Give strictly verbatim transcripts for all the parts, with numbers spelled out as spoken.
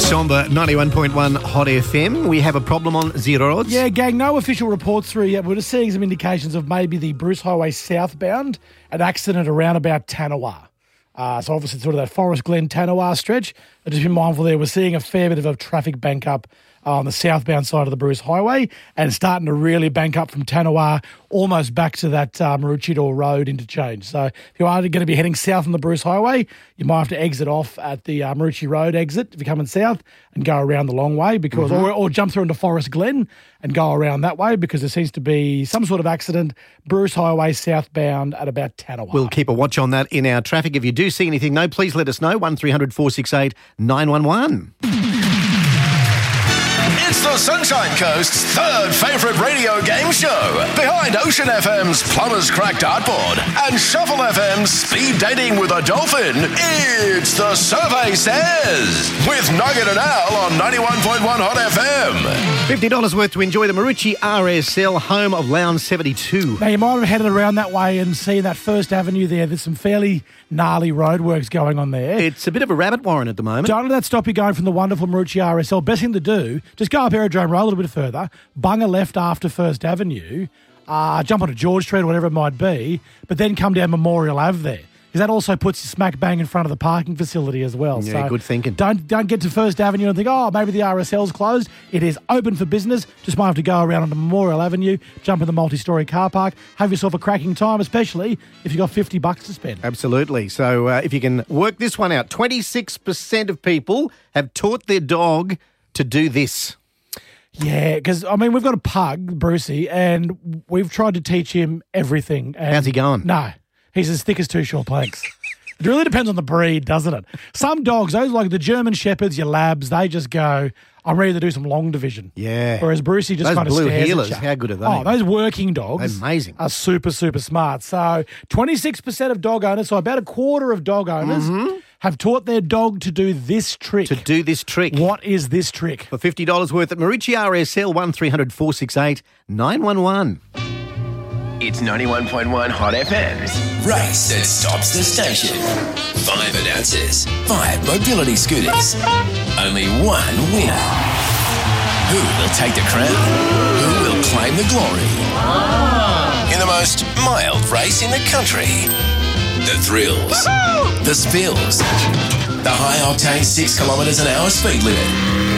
Somber, ninety-one point one Hot F M. We have a problem on Zero Odds. Yeah, gang, no official reports through yet. We're just seeing some indications of maybe the Bruce Highway southbound, an accident around about Tanawar. Uh, so obviously sort of that Forest Glen Tanawar stretch. But just be mindful there, we're seeing a fair bit of a traffic bank up uh, on the southbound side of the Bruce Highway and starting to really bank up from Tanawar almost back to that uh, Maroochydore Road interchange. So if you are going to be heading south on the Bruce Highway, you might have to exit off at the uh, Maroochydore Road exit if you're coming south and go around the long way because, mm-hmm. or, or jump through into Forest Glen and go around that way because there seems to be some sort of accident, Bruce Highway southbound at about Tanawar. We'll keep a watch on that in our traffic. If you do see anything, no, please let us know. one three hundred four six eight nine one one. It's the Sunshine Coast's third favourite radio game show, behind Ocean F M's Plumber's Crack Dartboard and Shuffle F M's Speed Dating with a Dolphin. It's The Survey Says, with Nugget and Al on ninety-one point one Hot F M. fifty dollars worth to enjoy the Maroochy R S L, home of Lounge seventy-two. Now, you might have headed around that way and seen that First Avenue there. There's some fairly gnarly roadworks going on there. It's a bit of a rabbit warren at the moment. Don't let that stop you going from the wonderful Maroochy R S L. Best thing to do, just go up Aerodrome Road a little bit further, bung a left after First Avenue, uh, jump onto George Street or whatever it might be, but then come down Memorial Ave there. Because that also puts you smack bang in front of the parking facility as well. Yeah, so good thinking. Don't don't get to First Avenue and think, oh, maybe the R S L's closed. It is open for business. Just might have to go around onto Memorial Avenue, jump in the multi-storey car park, have yourself a cracking time, especially if you've got fifty bucks to spend. Absolutely. So uh, if you can work this one out, twenty-six percent of people have taught their dog to do this. Yeah, because, I mean, we've got a pug, Brucey, and we've tried to teach him everything. And how's he going? No, he's as thick as two short planks. It really depends on the breed, doesn't it? Some dogs, those like the German Shepherds, your labs, they just go, I'm ready to do some long division. Yeah. Whereas Brucey just those kind of blue stares heelers, at you. how good are they? Oh, those working dogs amazing. Are super, super smart. So twenty-six percent of dog owners, so about a quarter of dog owners, mm-hmm. have taught their dog to do this trick. To do this trick. What is this trick? For fifty dollars worth at Maroochy R S L, one three hundred four six eight nine one one. It's ninety-one point one Hot F M's race that stops the station. Five announcers, five mobility scooters, only one winner. Who will take the crown? Who will claim the glory? In the most mild race in the country. The thrills, the spills, the high-octane six kilometres an hour speed limit.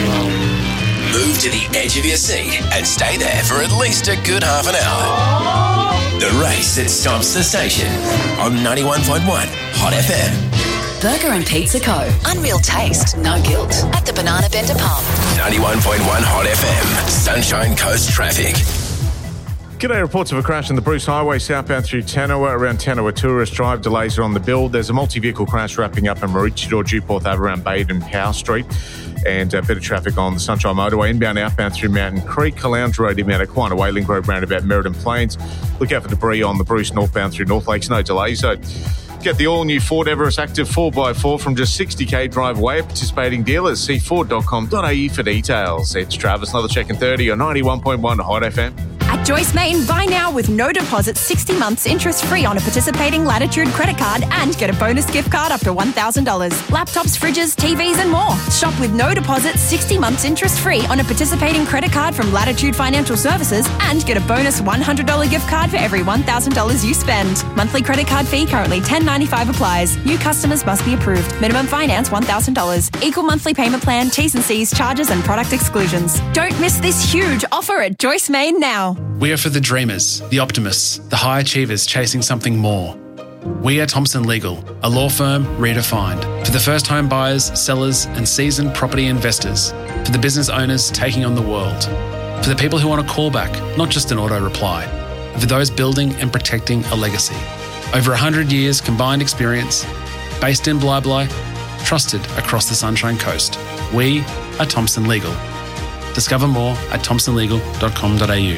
Move to the edge of your seat and stay there for at least a good half an hour. The race that stops the station on ninety-one point one Hot F M. Burger and Pizza Co. Unreal taste, no guilt. At the Banana Bender Pub. ninety-one point one Hot F M. Sunshine Coast traffic. G'day, reports of a crash on the Bruce Highway southbound through Tanawar around Tanawar Tourist Drive. Delays are on the build. There's a multi-vehicle crash wrapping up in Maroochydore, Dewporth Ave around Baden Power Street. And a bit of traffic on the Sunshine Motorway, inbound, outbound through Mountain Creek, Calounge Road, inbound at Quina, Whaling Grove, roundabout Meriden Plains. Look out for debris on the Bruce northbound through North Lakes, no delays. So get the all-new Ford Everest Active four by four from just sixty k drive away at participating dealers. See ford dot com dot a u for details. It's Travis, another check in thirty on ninety-one point one Hot F M. At Joyce Main, buy now with no deposit, sixty months interest-free on a participating Latitude credit card and get a bonus gift card up to one thousand dollars. Laptops, fridges, T Vs and more. Shop with no deposit, sixty months interest-free on a participating credit card from Latitude Financial Services and get a bonus one hundred dollars gift card for every one thousand dollars you spend. Monthly credit card fee currently ten ninety-five applies. New customers must be approved. Minimum finance one thousand dollars. Equal monthly payment plan, T's and C's, charges and product exclusions. Don't miss this huge offer at Joyce Main now. We are for the dreamers, the optimists, the high achievers chasing something more. We are Thompson Legal, a law firm redefined. For the first home buyers, sellers and seasoned property investors. For the business owners taking on the world. For the people who want a callback, not just an auto reply. For those building and protecting a legacy. Over one hundred years combined experience, based in Bli Bli, trusted across the Sunshine Coast. We are Thompson Legal. Discover more at thompson legal dot com dot a u.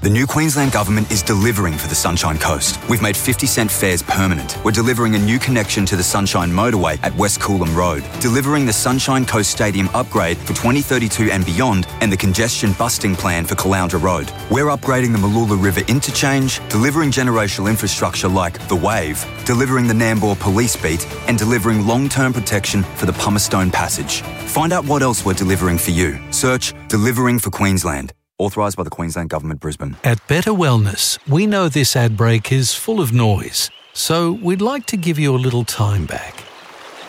The new Queensland Government is delivering for the Sunshine Coast. We've made fifty cent fares permanent. We're delivering a new connection to the Sunshine Motorway at West Coolum Road, delivering the Sunshine Coast Stadium upgrade for twenty thirty-two and beyond, and the congestion busting plan for Caloundra Road. We're upgrading the Mooloola River interchange, delivering generational infrastructure like The Wave, delivering the Nambour Police Beat, and delivering long-term protection for the Pummerstone Passage. Find out what else we're delivering for you. Search Delivering for Queensland. Authorised by the Queensland Government, Brisbane. At Better Wellness, we know this ad break is full of noise, so we'd like to give you a little time back.